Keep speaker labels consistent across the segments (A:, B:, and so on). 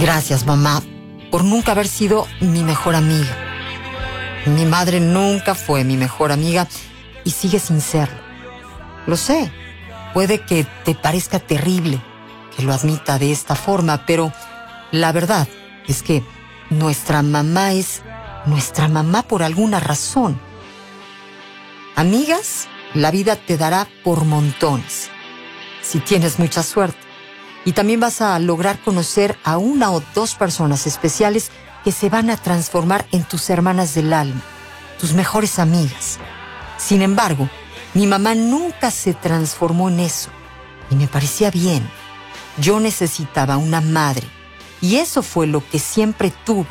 A: Gracias, mamá, por nunca haber sido mi mejor amiga. Mi madre nunca fue mi mejor amiga y sigue sin serlo. Lo sé, puede que te parezca terrible que lo admita de esta forma, pero la verdad es que nuestra mamá es nuestra mamá por alguna razón. Amigas, la vida te dará por montones, si tienes mucha suerte. Y también vas a lograr conocer a una o dos personas especiales que se van a transformar en tus hermanas del alma, tus mejores amigas. Sin embargo, mi mamá nunca se transformó en eso, y me parecía bien. Yo necesitaba una madre, y eso fue lo que siempre tuve.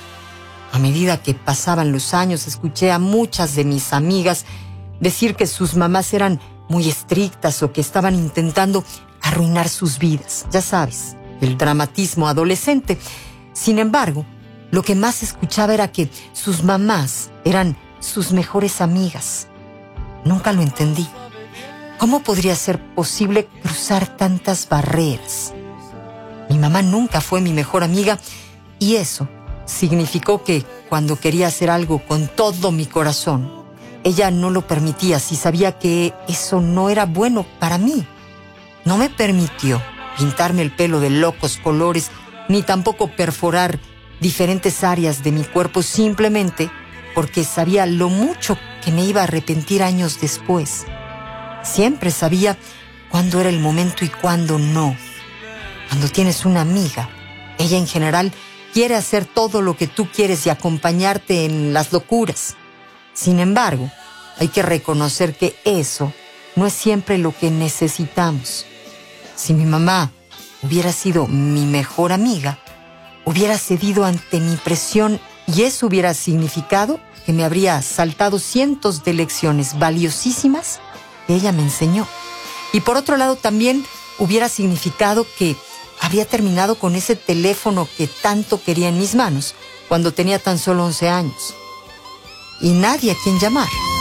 A: A medida que pasaban los años, escuché a muchas de mis amigas decir que sus mamás eran muy estrictas o que estaban intentando arruinar sus vidas. Ya sabes, el dramatismo adolescente. Sin embargo, lo que más escuchaba era que sus mamás eran sus mejores amigas. Nunca lo entendí. ¿Cómo podría ser posible cruzar tantas barreras? Mi mamá nunca fue mi mejor amiga y eso significó que cuando quería hacer algo con todo mi corazón, ella no lo permitía si sabía que eso no era bueno para mí. No me permitió pintarme el pelo de locos colores, ni tampoco perforar diferentes áreas de mi cuerpo simplemente porque sabía lo mucho que me iba a arrepentir años después. Siempre sabía cuándo era el momento y cuándo no. Cuando tienes una amiga, ella en general quiere hacer todo lo que tú quieres y acompañarte en las locuras. Sin embargo, hay que reconocer que eso no es siempre lo que necesitamos. Si mi mamá hubiera sido mi mejor amiga, hubiera cedido ante mi presión y eso hubiera significado que me habría saltado cientos de lecciones valiosísimas que ella me enseñó. Y por otro lado también hubiera significado que habría terminado con ese teléfono que tanto quería en mis manos cuando tenía tan solo 11 años. Y nadie a quien llamar.